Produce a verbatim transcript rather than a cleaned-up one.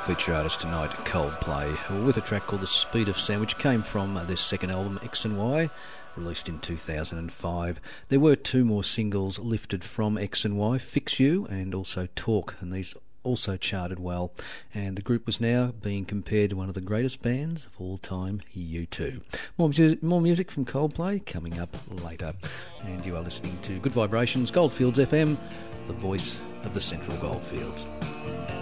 Feature artist tonight, Coldplay, with a track called The Speed of Sound, which came from their second album, X and Y, released in two thousand five. There were two more singles lifted from X and Y, Fix You and also Talk, and these also charted well, and the group was now being compared to one of the greatest bands of all time, U two. More, mu- more music from Coldplay coming up later, and you are listening to Good Vibrations, Goldfields F M, the voice of the Central Goldfields.